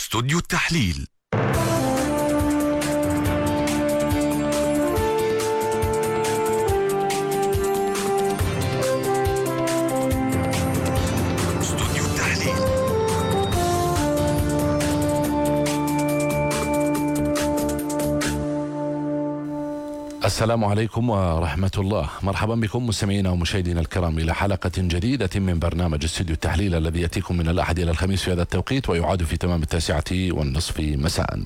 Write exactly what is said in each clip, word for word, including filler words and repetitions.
استوديو التحليل. استوديو التحليل. السلام عليكم ورحمة الله. مرحبا بكم مستمعينا ومشاهدينا الكرام إلى حلقة جديدة من برنامج استوديو التحليل الذي يأتيكم من الأحد إلى الخميس في هذا التوقيت ويعاد في تمام التاسعة والنصف مساء.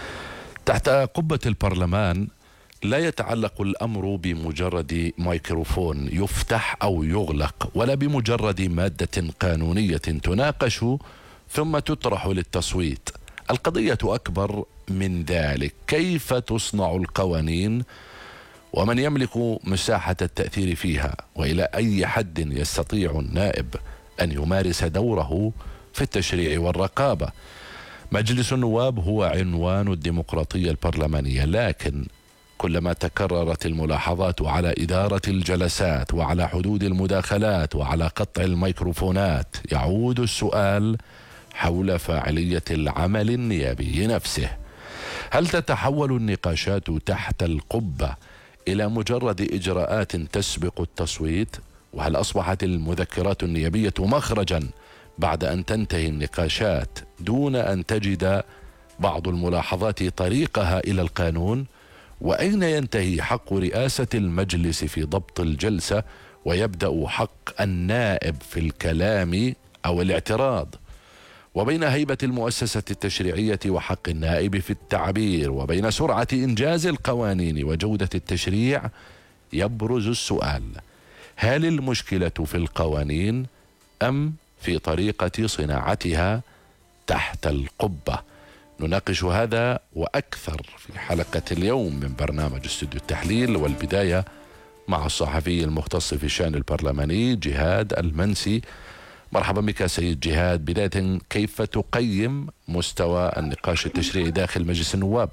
تحت قبة البرلمان لا يتعلق الأمر بمجرد ميكروفون يفتح أو يغلق، ولا بمجرد مادة قانونية تناقش ثم تطرح للتصويت. القضية أكبر من ذلك. كيف تصنع القوانين ومن يملك مساحة التأثير فيها، وإلى أي حد يستطيع النائب أن يمارس دوره في التشريع والرقابة. مجلس النواب هو عنوان الديمقراطية البرلمانية، لكن كلما تكررت الملاحظات على إدارة الجلسات وعلى حدود المداخلات وعلى قطع الميكروفونات يعود السؤال حول فاعلية العمل النيابي نفسه. هل تتحول النقاشات تحت القبة إلى مجرد إجراءات تسبق التصويت؟ وهل أصبحت المذكرات النيابية مخرجا بعد أن تنتهي النقاشات دون أن تجد بعض الملاحظات طريقها إلى القانون؟ وأين ينتهي حق رئاسة المجلس في ضبط الجلسة ويبدأ حق النائب في الكلام أو الاعتراض؟ وبين هيبة المؤسسة التشريعية وحق النائب في التعبير وبين سرعة إنجاز القوانين وجودة التشريع يبرز السؤال: هل المشكلة في القوانين أم في طريقة صناعتها تحت القبة؟ نناقش هذا وأكثر في حلقة اليوم من برنامج استوديو التحليل، والبداية مع الصحفي المختص في الشأن البرلماني جهاد المنسي. مرحبا بك سيد جهاد. بداية، كيف تقيم مستوى النقاش التشريعي داخل مجلس النواب؟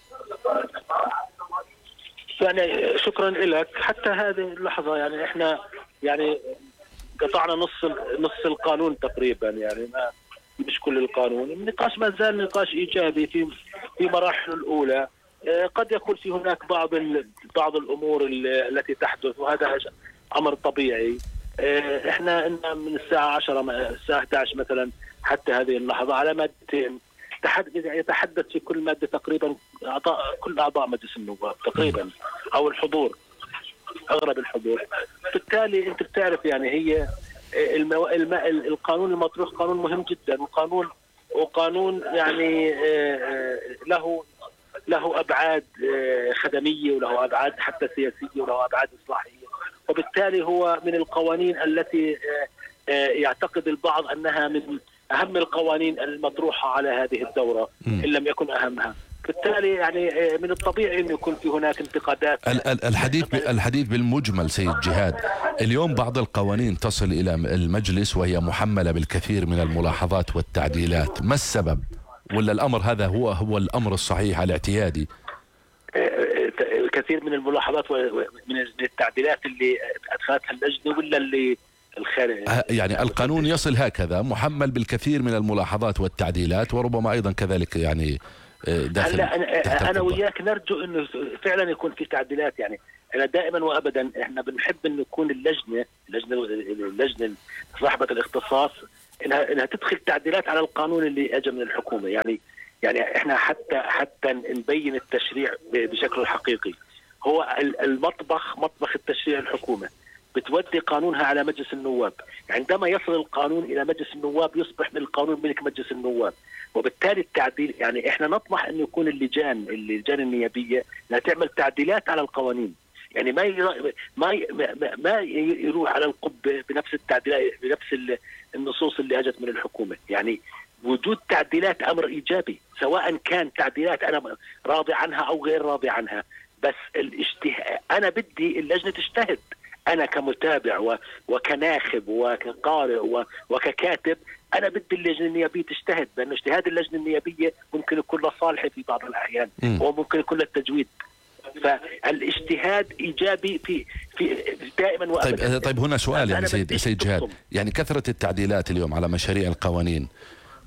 يعني شكرا لك. حتى هذه اللحظة يعني احنا يعني قطعنا نص نص القانون تقريبا، يعني ما مش كل القانون. النقاش ما زال نقاش ايجابي في في مراحله الاولى. قد يكون في هناك بعض بعض الامور التي تحدث، وهذا امر طبيعي. احنا إن من الساعة عشرة الساعة إحدى عشر مثلا حتى هذه اللحظة على مادتين يتحدث في كل مادة تقريبا أعضاء كل أعضاء مجلس النواب تقريبا، أو الحضور أغلب الحضور. بالتالي أنت بتعرف يعني هي المو... الم... القانون المطروح قانون مهم جدا، وقانون وقانون يعني له له أبعاد خدمية وله أبعاد حتى سياسية وله أبعاد إصلاحية، وبالتالي هو من القوانين التي يعتقد البعض أنها من أهم القوانين المطروحة على هذه الدورة إن لم يكن أهمها. بالتالي يعني من الطبيعي أن يكون في هناك انتقادات. الحديث الحديث بالمجمل سيد جهاد، اليوم بعض القوانين تصل إلى المجلس وهي محملة بالكثير من الملاحظات والتعديلات. ما السبب؟ ولا الأمر هذا هو هو الأمر الصحيح الاعتيادي؟ كثير من الملاحظات ومن التعديلات اللي أدخلتها اللجنة ولا اللي الخارج، يعني القانون يصل هكذا محمل بالكثير من الملاحظات والتعديلات، وربما أيضا كذلك يعني داخل. هلا أنا, أنا وياك نرجو إنه فعلا يكون في تعديلات. يعني أنا دائما وأبدا إحنا بنحب إنه يكون اللجنة اللجنة اللجنة صاحبة الاختصاص إنها إنها تدخل تعديلات على القانون اللي أجى من الحكومة. يعني يعني احنا حتى حتى نبين التشريع بشكله الحقيقي. هو المطبخ مطبخ التشريع الحكومة بتودي قانونها على مجلس النواب. عندما يصل القانون إلى مجلس النواب يصبح من القانون ملك مجلس النواب، وبالتالي التعديل يعني احنا نطمح أن يكون اللجان اللجان النيابية لا تعمل تعديلات على القوانين. يعني ما ما ما يروح على القبة بنفس التعديلات بنفس النصوص اللي اجت من الحكومة. يعني وجود تعديلات أمر إيجابي، سواء كان تعديلات أنا راضي عنها أو غير راضي عنها، بس الاجتهاد أنا بدي اللجنة تجتهد. أنا كمتابع وكناخب وكقارئ وككاتب أنا بدي اللجنة النيابية تجتهد، لأن اجتهاد اللجنة النيابية ممكن يكون له صالح في بعض الأحيان وممكن يكون له التجويد. فالاجتهاد إيجابي في في دائما وأبدا. طيب طيب هنا سؤال يعني سيد سيد جهاد، يعني كثرة التعديلات اليوم على مشاريع القوانين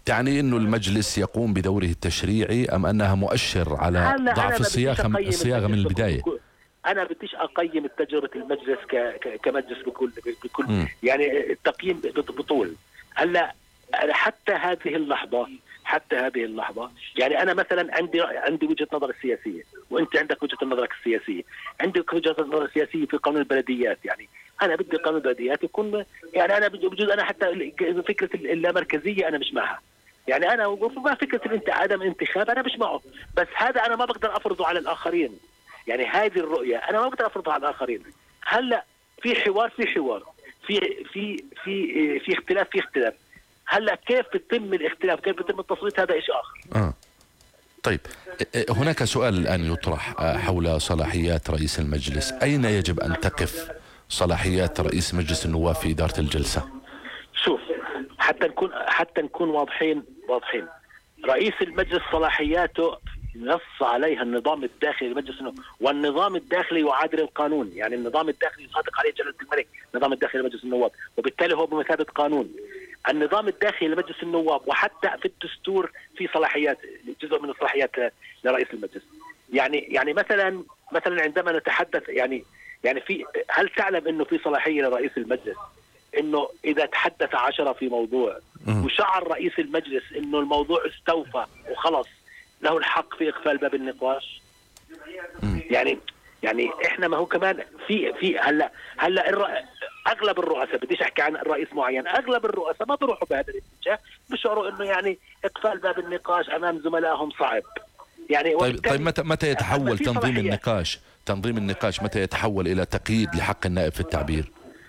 تعني أنه المجلس يقوم بدوره التشريعي أم أنها مؤشر على ضعف الصياغة الصياغة من البداية؟ أنا بديش أقيم تجربة المجلس كمجلس بكل بكل يعني التقييم بطول. هلا حتى هذه اللحظة حتى هذه اللحظة يعني أنا مثلا عندي عندي وجهة نظر السياسية، وأنت عندك وجهة نظرك السياسية، عندك وجهة نظر السياسية في قانون البلديات. يعني أنا بدي قانون البلديات يكون يعني أنا بجوز أنا حتى فكرة اللامركزية أنا مش معها. يعني أنا ما فكرة الانت عدم انتخاب أنا مش معه، بس هذا أنا ما بقدر أفرضه على الآخرين. يعني هذه الرؤية أنا ما بقدر أفرضها على الآخرين. هلا في حوار في حوار في في في في اختلاف في اختلاف. هلا كيف بيتم الاختلاف كيف بيتم التصويت هذا شيء آخر. آه. طيب هناك سؤال الآن يطرح حول صلاحيات رئيس المجلس. أين يجب أن تقف صلاحيات رئيس مجلس النواب في إدارة الجلسة؟ شوف حتى نكون حتى نكون واضحين واضحين رئيس المجلس صلاحياته نص عليها النظام الداخلي لمجلس النواب، والنظام الداخلي يعادل القانون. يعني النظام الداخلي يصادق عليه جلالة الملك النظام الداخلي لمجلس النواب، وبالتالي هو بمثابة قانون. النظام الداخلي لمجلس النواب وحتى في الدستور في صلاحيات جزء من الصلاحيات لرئيس المجلس. يعني يعني مثلا مثلا عندما نتحدث يعني يعني في هل تعلم انه في صلاحية لرئيس المجلس انه اذا تحدث عشرة في موضوع وشعر رئيس المجلس انه الموضوع استوفى وخلص له الحق في اقفال باب النقاش؟ يعني يعني احنا ما هو كمان في في هلا هلا الر... اغلب الرؤساء بديش احكي عن الرئيس معين، اغلب الرؤساء ما بيروحوا بهذا الاتجاه، بيشعروا انه يعني اقفال باب النقاش امام زملائهم صعب. يعني طيب طيب متى متى يتحول تنظيم النقاش تنظيم النقاش متى يتحول الى تقييد لحق النائب في التعبير؟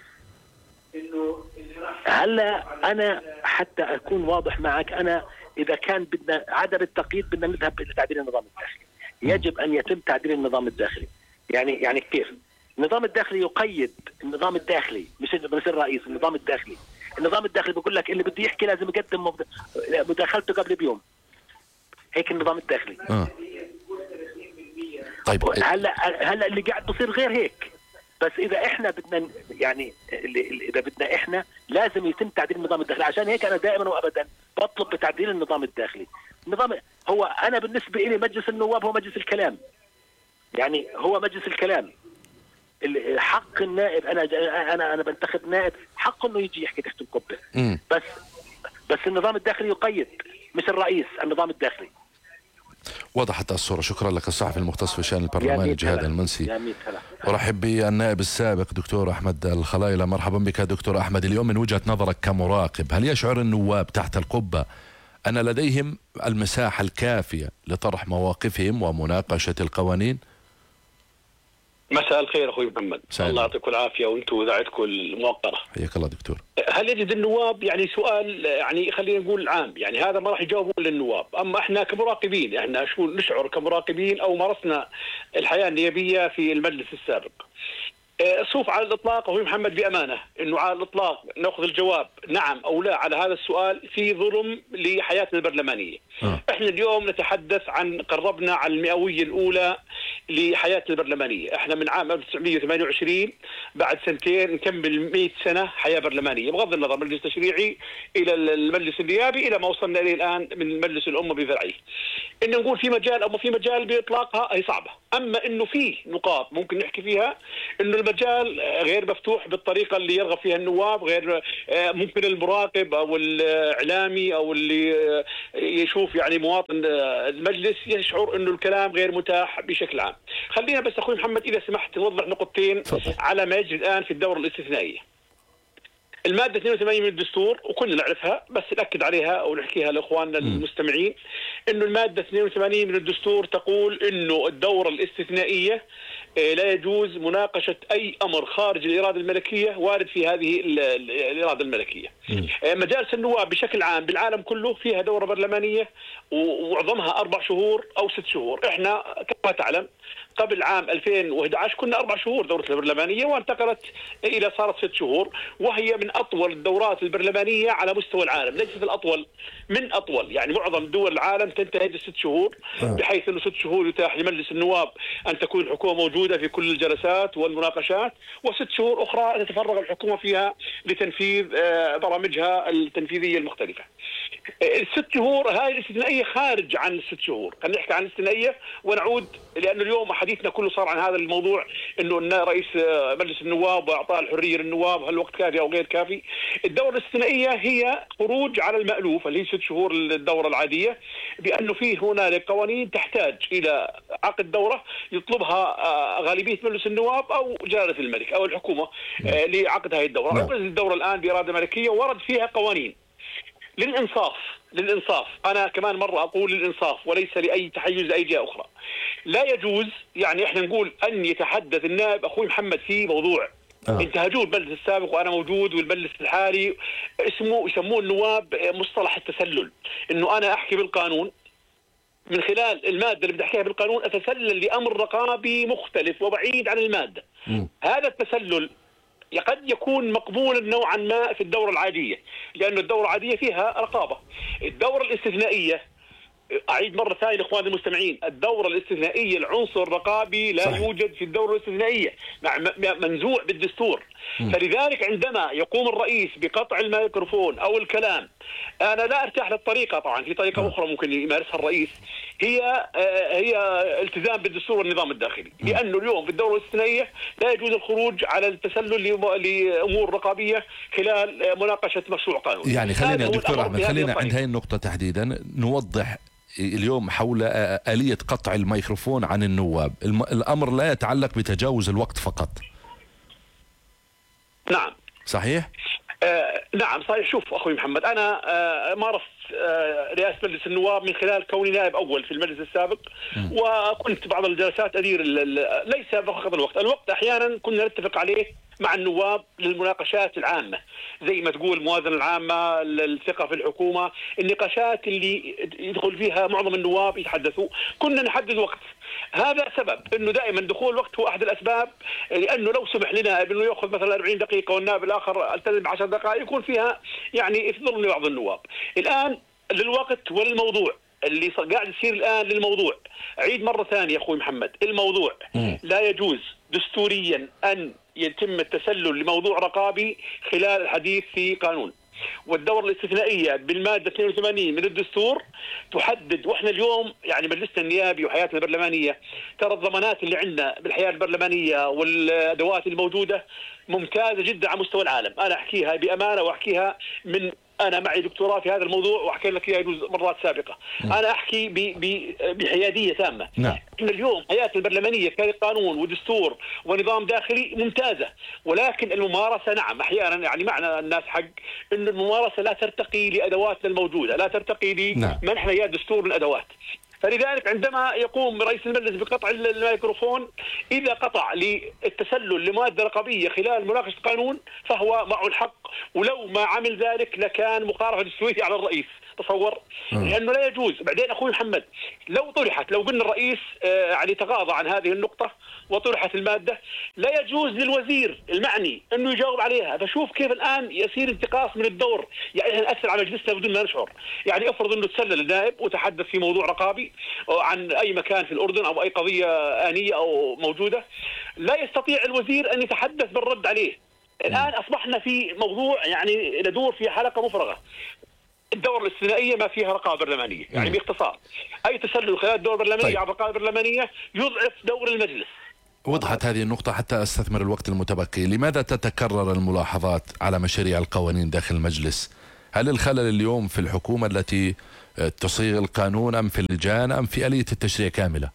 هلا انا حتى اكون واضح معك، انا اذا كان بدنا عدم التقييد بدنا نذهب الى تعديل النظام الداخلي. يجب ان يتم تعديل النظام الداخلي. يعني يعني كيف؟ النظام الداخلي يقيد النظام الداخلي مش مش الرئيس، النظام الداخلي. النظام الداخلي بيقول لك اللي بده يحكي لازم يقدم مداخلته قبل بيوم. هيك النظام الداخلي. آه. طيب هلا هلا اللي قاعد بصير غير هيك. بس اذا احنا بدنا يعني اذا بدنا احنا لازم يتم تعديل النظام الداخلي. عشان هيك انا دائما وابدا بطلب بتعديل النظام الداخلي. النظام هو انا بالنسبه لي مجلس النواب هو مجلس الكلام. يعني هو مجلس الكلام. حق النائب انا انا انا بنتخب نائب حقه انه يجي يحكي تحت القبه. بس بس النظام الداخلي يقيد مش الرئيس، النظام الداخلي. وضحت الصورة. شكرا لك الصحفي المختص في شأن البرلمان جهاد المنسي. أرحب بالنائب السابق دكتور أحمد الخلايلة. مرحبا بك دكتور أحمد. اليوم من وجهة نظرك كمراقب، هل يشعر النواب تحت القبة أن لديهم المساحة الكافية لطرح مواقفهم ومناقشة القوانين؟ مساء الخير اخوي محمد، الله يعطيكم العافيه وانتم اذاعتكم الموقره. حياك الله دكتور. هل يجد النواب يعني سؤال يعني خلينا نقول عام، يعني هذا ما راح يجاوبون للنواب، اما احنا كمراقبين احنا شو نشعر كمراقبين او مارسنا الحياه النيابيه في المجلس السابق. صوف على الاطلاق اخوي محمد بامانه انه على الاطلاق ناخذ الجواب نعم او لا على هذا السؤال في ظلم لحياتنا البرلمانيه. أه. احنا اليوم نتحدث عن قربنا على المئويه االاولى لحياتنا البرلمانيه، احنا من عام ألف وتسعمئة وثمانية وعشرين بعد سنتين نكمل مئة سنه حياه برلمانيه، بغض النظر من المجلس التشريعي الى المجلس النيابي الى ما وصلنا اليه الان من مجلس الامه بذرعيه. ان نقول في مجال او ما في مجال باطلاقها هي صعبه، اما انه في نقاط ممكن نحكي فيها انه المجال غير مفتوح بالطريقه اللي يرغب فيها النواب، غير ممكن المراقب او الاعلامي او اللي يشوف يعني مواطن المجلس يشعر انه الكلام غير متاح بشكل عام. خلينا بس اخوي محمد اذا سمحت نوضح نقطتين على ما يجري الان في الدوره الاستثنائيه. الماده اثنين وثمانين من الدستور وكلنا نعرفها بس ناكد عليها ونحكيها لاخواننا المستمعين، انه الماده اثنين وثمانين من الدستور تقول انه الدوره الاستثنائيه لا يجوز مناقشه اي امر خارج الاراده الملكيه وارد في هذه الاراده الملكيه. مجالس النواب بشكل عام بالعالم كله فيها دوره برلمانيه ومعظمها اربع شهور او ست شهور، احنا كما تعلم قبل عام ألفين وأحد عشر كنا أربع شهور دورة البرلمانية وانتقلت إلى صارت ست شهور، وهي من أطول الدورات البرلمانية على مستوى العالم، ليست الأطول من أطول، يعني معظم دول العالم تنتهي بست شهور، بحيث أنه ست شهور يتاح لمجلس النواب أن تكون الحكومة موجودة في كل الجلسات والمناقشات، وست شهور أخرى تتفرغ الحكومة فيها لتنفيذ برامجها التنفيذية المختلفة. الست شهور هاي الاستثنائيه خارج عن الست شهور، خلينا نحكي عن الاستثنائيه ونعود، لانه اليوم حديثنا كله صار عن هذا الموضوع، انه ان رئيس مجلس النواب واعطاء الحريه للنواب هل الوقت كافي او غير كافي. الدوره الاستثنائيه هي خروج على المألوف اللي هي ست شهور الدوره العاديه، بانه فيه هنالك قوانين تحتاج الى عقد دوره يطلبها غالبيه مجلس النواب او جلاله الملك او الحكومه لعقد هذه الدوره. عقد الدوره الان باراده ملكيه ورد فيها قوانين. للإنصاف للإنصاف أنا كمان مرة أقول للإنصاف وليس لأي تحيز لأي جهة أخرى، لا يجوز يعني إحنا نقول أن يتحدث النائب أخوي محمد في موضوع آه. انتهجوه المجلس السابق وأنا موجود والمجلس الحالي، اسمه يسموه النواب مصطلح التسلل، إنه أنا أحكي بالقانون من خلال المادة اللي بدي أحكيها بالقانون أتسلل لأمر رقابي مختلف وبعيد عن المادة. م. هذا التسلل قد يكون مقبولا نوعا ما في الدورة العادية، لأن الدورة العادية فيها رقابة. الدورة الاستثنائية، أعيد مرة ثانية لإخواني المستمعين، الدورة الاستثنائية العنصر الرقابي لا صحيح. يوجد في الدورة الاستثنائية، منزوع بالدستور. م. فلذلك عندما يقوم الرئيس بقطع الميكروفون أو الكلام، أنا لا أرتاح للطريقة، طبعا في طريقة م. أخرى ممكن يمارسها الرئيس، هي هي التزام بالدستور والنظام الداخلي، م. لأنه اليوم في الدورة الاستثنائية لا يجوز الخروج على التسلل لأمور رقابية خلال مناقشة مشروع قانون. يعني خلينا يا دكتور أحمد، خلينا عند هذه النقطة تحديدا نوضح اليوم حول آلية قطع الميكروفون عن النواب. الأمر لا يتعلق بتجاوز الوقت فقط. نعم صحيح؟ آه نعم صحيح. شوف أخوي محمد، أنا آه مارست آه رئاسة مجلس النواب من خلال كوني نائب أول في المجلس السابق، م. وكنت بعض الجلسات أدير ليس فقط الوقت، الوقت أحيانا كنا نتفق عليه مع النواب للمناقشات العامة، زي ما تقول الموازنة العامة، الثقة في الحكومة، النقاشات اللي يدخل فيها معظم النواب يتحدثوا، كنا نحدد وقت. هذا سبب انه دائما دخول الوقت هو احد الاسباب، لانه لو سمح لنا انه ياخذ مثلا أربعين دقيقة والنائب الاخر التزم بعشر دقائق يكون فيها يعني يظلم لبعض النواب. الان للوقت وللموضوع اللي قاعد يصير الان للموضوع، عيد مرة ثانية اخوي محمد، الموضوع م. لا يجوز دستوريا ان يتم التسلل لموضوع رقابي خلال الحديث في قانون. والدورة الاستثنائية بالمادة اثنين وثمانين من الدستور تحدد، واحنا اليوم يعني مجلسنا النيابي وحياتنا البرلمانية ترى الضمانات اللي عندنا بالحياة البرلمانية والادوات الموجودة ممتازة جدا على مستوى العالم. انا احكيها بامانة واحكيها من أنا معي دكتوراه في هذا الموضوع وأحكي لك إياه يجوز مرات سابقة. م. أنا أحكي بحيادية تامة. نعم. إحنا اليوم حياتنا البرلمانية كقانون ودستور ونظام داخلي ممتازة، ولكن الممارسة نعم أحيانا يعني معنى الناس حق إنه الممارسة لا ترتقي لأدواتنا الموجودة، لا ترتقي لمنحنا نعم. إياه دستور من الأدوات. فلذلك عندما يقوم رئيس المجلس بقطع الميكروفون، إذا قطع للتسلل لمادة رقابية خلال مناقشة قانون فهو معه الحق، ولو ما عمل ذلك لكان مقارفة دستورية على الرئيس. تصور م. لأنه لا يجوز. بعدين أخوي محمد، لو طرحت لو قلنا الرئيس آه يعني تغاضى عن هذه النقطة وطرحت المادة، لا يجوز للوزير المعني أنه يجاوب عليها. فشوف كيف الآن يصير انتقاص من الدور، يعني نأثر على مجلسنا بدون ما نشعر. يعني افرض أنه تسلل النائب وتحدث في موضوع رقابي عن أي مكان في الأردن أو أي قضية آنية أو موجودة، لا يستطيع الوزير أن يتحدث بالرد عليه. الآن أصبحنا في موضوع يعني ندور في حلقة مفرغة. الدورة الاستثنائية ما فيها رقابة برلمانية، يعني باختصار أي تسلل خلال الدورة البرلمانية طيب. على الرقابة البرلمانية يضعف دور المجلس. وضحت هذه النقطة حتى أستثمر الوقت المتبقي. لماذا تتكرر الملاحظات على مشاريع القوانين داخل المجلس؟ هل الخلل اليوم في الحكومة التي تصيغ القانون أم في اللجان أم في آلية التشريع كاملة؟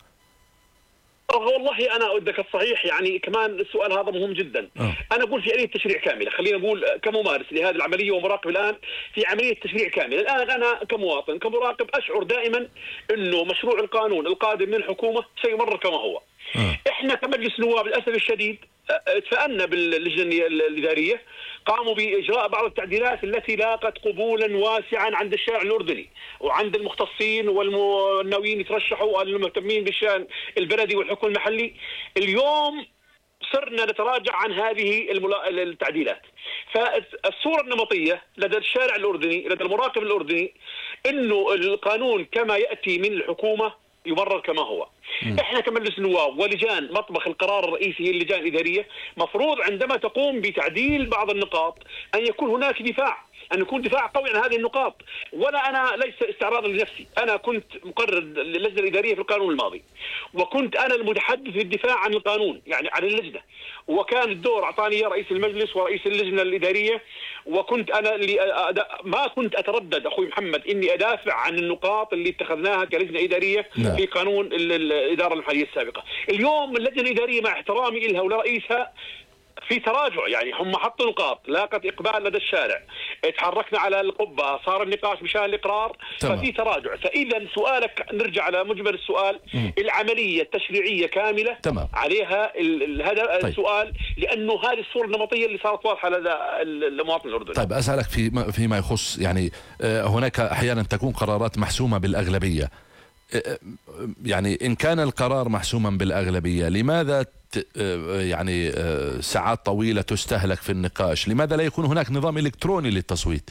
والله أنا أودك الصحيح، يعني كمان السؤال هذا مهم جدا. أوه. أنا أقول في آلية تشريع كاملة، خلينا نقول كممارس لهذه العملية ومراقب الآن في عملية تشريع كاملة. الآن أنا كمواطن كمراقب أشعر دائما أنه مشروع القانون القادم من الحكومة سيمرر كما هو. أوه. إحنا كمجلس نواب للأسف الشديد اتفقنا باللجنة الإدارية، قاموا بإجراء بعض التعديلات التي لاقت قبولا واسعا عند الشارع الأردني وعند المختصين والناويين يترشحوا والمهتمين بالشأن البلدي والحكم المحلي. اليوم صرنا نتراجع عن هذه التعديلات. فالصورة النمطية لدى الشارع الأردني لدى المراقب الأردني إنه القانون كما يأتي من الحكومة يمرر كما هو. م. احنا كمجلس نواب ولجان مطبخ القرار الرئيسي هي اللجان الإدارية، مفروض عندما تقوم بتعديل بعض النقاط أن يكون هناك دفاع ان يكون دفاع قوي عن هذه النقاط. ولا انا ليس استعراضا لنفسي، انا كنت مقرر للجنه الاداريه في القانون الماضي، وكنت انا المتحدث في الدفاع عن القانون يعني عن اللجنه، وكان الدور اعطاني رئيس المجلس ورئيس اللجنه الاداريه، وكنت انا اللي ما كنت اتردد اخوي محمد اني ادافع عن النقاط اللي اتخذناها كلجنه اداريه لا. في قانون الاداره المحليه السابقه. اليوم اللجنه الاداريه مع احترامي لها ولرئيسها في تراجع، يعني هم حطوا نقاط لاقت اقبال لدى الشارع، تحركنا على القبه، صار النقاش مشان الاقرار، تمام. ففي تراجع. فاذا سؤالك نرجع على مجمل السؤال، م. العمليه التشريعيه كامله تمام. عليها هذا طيب. السؤال، لانه هذه الصوره النمطيه اللي صارت واضحه لدى المواطن الاردني. طيب اسالك في فيما يخص يعني هناك احيانا تكون قرارات محسومه بالاغلبيه، يعني ان كان القرار محسوما بالاغلبيه لماذا يعني ساعات طويلة تستهلك في النقاش؟ لماذا لا يكون هناك نظام إلكتروني للتصويت؟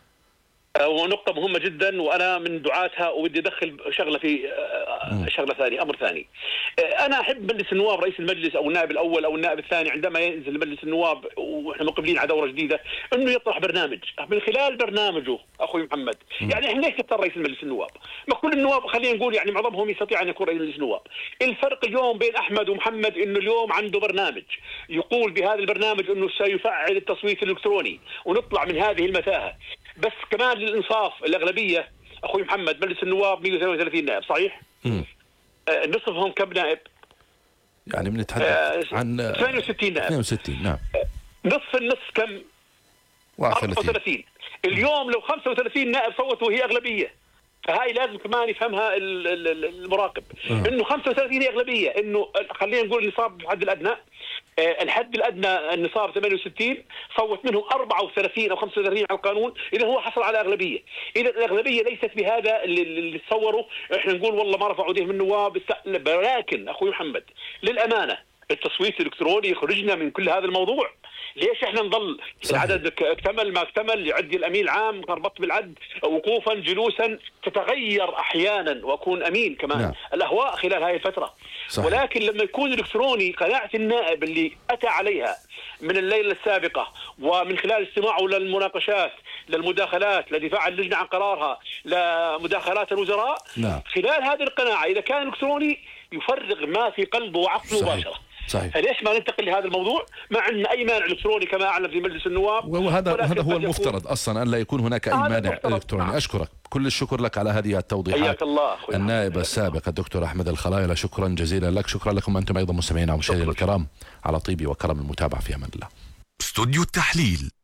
ونقطة مهمة جدا وأنا من دعاتها، وبدي أدخل شغلة في شغلة ثانية، أمر ثاني. أنا أحب مجلس النواب، رئيس المجلس أو النائب الأول أو النائب الثاني عندما ينزل لمجلس النواب وإحنا مقبلين على دورة جديدة إنه يطرح برنامج، من خلال برنامجه أخوي محمد. م. يعني إحنا ليش نختار رئيس المجلس النواب؟ ما كل النواب خلينا نقول يعني معظمهم يستطيع أن يكون رئيس مجلس النواب. الفرق اليوم بين أحمد ومحمد إنه اليوم عنده برنامج يقول بهذا البرنامج إنه سيفعل التصويت الإلكتروني ونطلع من هذه المتاهة. بس كمان للإنصاف الأغلبية أخوي محمد مجلس النواب مئة وثلاثة وثلاثين نائب صحيح؟ امم آه نصفهم كم نائب؟ يعني بنتحدث آه عن اثنين وستين نائب. اثنين وستين نعم. آه نصف النصف كم؟ أربعة وثلاثين. اليوم لو خمسة وثلاثين نائب صوتوا هي أغلبية. فهاي لازم كمان يفهمها المراقب آه. إنه خمسة وثلاثين هي أغلبية، إنه خلينا نقول النصاب الحد الأدنى، الحد الادنى النصاب ثمانية وستين، صوت منهم أربعة وثلاثين او خمسة وثلاثين على القانون، اذا هو حصل على اغلبيه. اذا الاغلبيه ليست بهذا اللي تصوروا احنا نقول والله ما رفعوا ايديهم النواب، ولكن اخوي محمد للامانه التصويت الالكتروني يخرجنا من كل هذا الموضوع. ليش احنا نضل العدد اكتمل ما اكتمل، يعدي الامين العام ربط بالعد وقوفا جلوسا، تتغير احيانا واكون امين كمان نعم. الاهواء خلال هذه الفتره صحيح. ولكن لما يكون الالكتروني قناعه النائب اللي اتى عليها من الليله السابقه ومن خلال استماعه للمناقشات للمداخلات لدفاع عن اللجنه عن قرارها لمداخلات الوزراء نعم. خلال هذه القناعه اذا كان الكتروني يفرغ ما في قلبه وعقله مباشره صحيح. فليش ما ننتقل لهذا الموضوع مع عندنا اي مانع الكتروني كما اعلن في مجلس النواب؟ وهذا هذا هو المفترض اصلا ان لا يكون هناك اي مانع الكتروني. اشكرك كل الشكر لك على هذه التوضيحات. حياك الله النائب السابق الدكتور احمد الخلايلة، شكرا جزيلا لك. شكرا لكم انتم ايضا مستمعينا ومشاهدينا الكرام على طيب وكرم المتابعه، في امان الله. استوديو التحليل.